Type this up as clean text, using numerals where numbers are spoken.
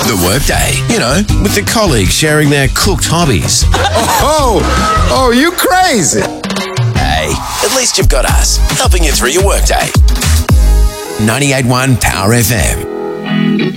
The Workday, you know, with the colleagues sharing their cooked hobbies. Oh, you crazy. Hey, at least you've got us, helping you through your workday. 98.1 Power FM.